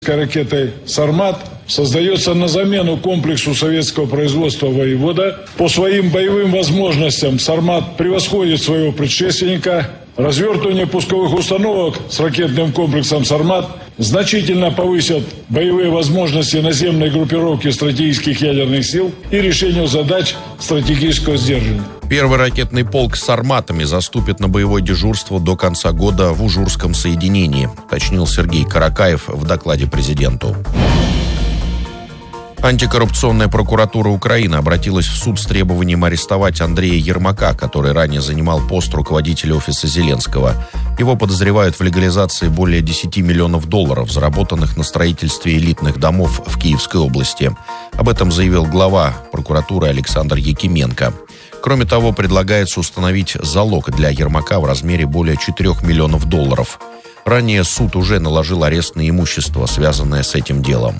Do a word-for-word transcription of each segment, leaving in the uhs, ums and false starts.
ракетой «Сармат» создается на замену комплексу советского производства «Воевода». По своим боевым возможностям «Сармат» превосходит своего предшественника. Развертывание пусковых установок с ракетным комплексом «Сармат» значительно повысят боевые возможности наземной группировки стратегических ядерных сил и решению задач стратегического сдерживания. Первый ракетный полк с «Сарматами» заступит на боевое дежурство до конца года в Ужурском соединении, уточнил Сергей Каракаев в докладе президенту. Антикоррупционная прокуратура Украины обратилась в суд с требованием арестовать Андрея Ермака, который ранее занимал пост руководителя офиса Зеленского. Его подозревают в легализации более десяти миллионов долларов, заработанных на строительстве элитных домов в Киевской области. Об этом заявил глава прокуратуры Александр Якименко. Кроме того, предлагается установить залог для Ермака в размере более четырёх миллионов долларов. Ранее суд уже наложил арест на имущество, связанное с этим делом.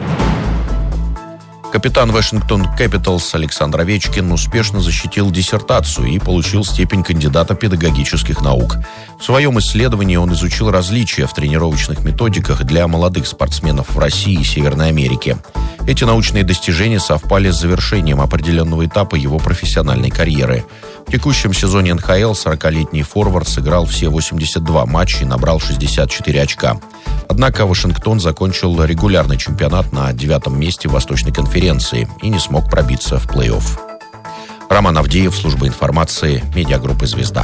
Капитан Вашингтон Кэпиталс Александр Овечкин успешно защитил диссертацию и получил степень кандидата педагогических наук. В своем исследовании он изучил различия в тренировочных методиках для молодых спортсменов в России и Северной Америке. Эти научные достижения совпали с завершением определенного этапа его профессиональной карьеры. В текущем сезоне эн ха эл сорокалетний форвард сыграл все восемьдесят два матча и набрал шестьдесят четыре очка. Однако Вашингтон закончил регулярный чемпионат на девятом месте в Восточной конференции и не смог пробиться в плей-офф. Роман Авдеев, служба информации, медиагруппы «Звезда».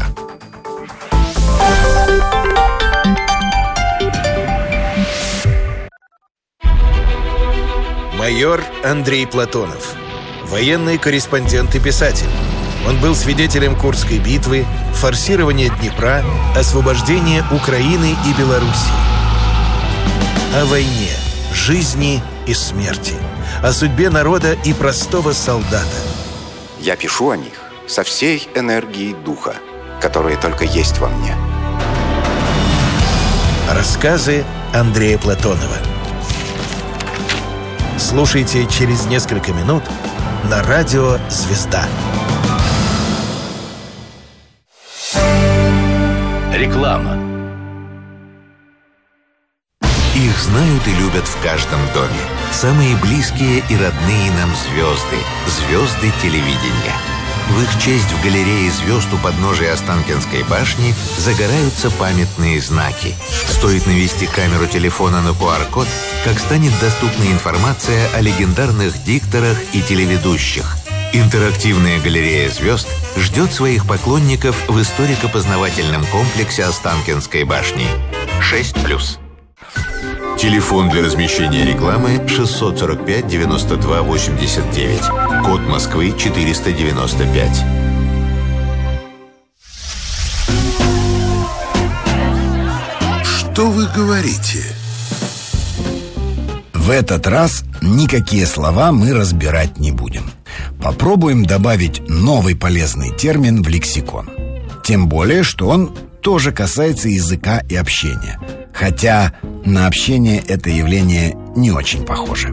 Майор Андрей Платонов. Военный корреспондент и писатель. Он был свидетелем Курской битвы, форсирования Днепра, освобождения Украины и Белоруссии. О войне, жизни и смерти. О судьбе народа и простого солдата. Я пишу о них со всей энергией духа, которая только есть во мне. Рассказы Андрея Платонова. Слушайте через несколько минут на радио «Звезда». Реклама. Их знают и любят в каждом доме. Самые близкие и родные нам звезды. Звезды телевидения. В их честь в галерее звезд у подножия Останкинской башни загораются памятные знаки. Стоит навести камеру телефона на ку ар код, как станет доступна информация о легендарных дикторах и телеведущих. Интерактивная галерея звезд ждет своих поклонников в историко-познавательном комплексе Останкинской башни. шесть плюс. Телефон для размещения рекламы шестьсот сорок пять девяносто два восемьдесят девять. Код Москвы четыреста девяносто пять. Что вы говорите? В этот раз никакие слова мы разбирать не будем. Попробуем добавить новый полезный термин в лексикон. Тем более, что он тоже касается языка и общения. Хотя на общение это явление не очень похоже.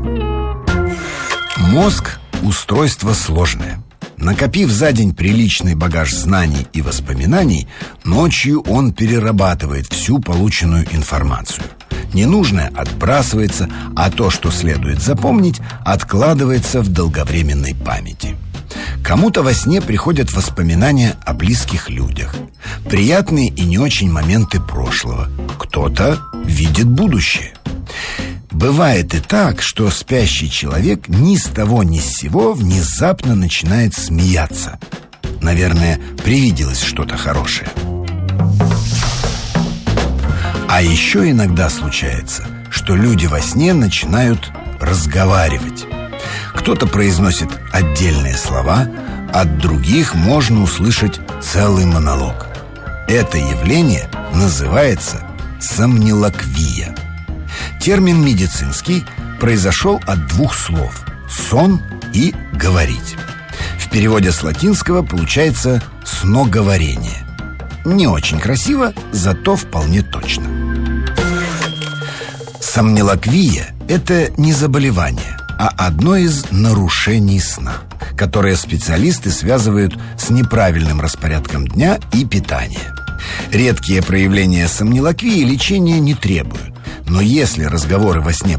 Мозг – устройство сложное. Накопив за день приличный багаж знаний и воспоминаний, ночью он перерабатывает всю полученную информацию. Ненужное отбрасывается, а то, что следует запомнить, откладывается в долговременной памяти. Кому-то во сне приходят воспоминания о близких людях, приятные и не очень моменты прошлого. Кто-то видит будущее. Бывает и так, что спящий человек ни с того ни с сего внезапно начинает смеяться. Наверное, привиделось что-то хорошее. А еще иногда случается, что люди во сне начинают разговаривать. Кто-то произносит отдельные слова, от других можно услышать целый монолог. Это явление называется сомнилоквия. Термин медицинский произошел от двух слов «сон» и «говорить». В переводе с латинского получается «сноговорение». Не очень красиво, зато вполне точно. Сомнилоквия – это не заболевание, а одно из нарушений сна, которое специалисты связывают с неправильным распорядком дня и питания. Редкие проявления сомнилоквии лечения не требуют, но если разговоры во сне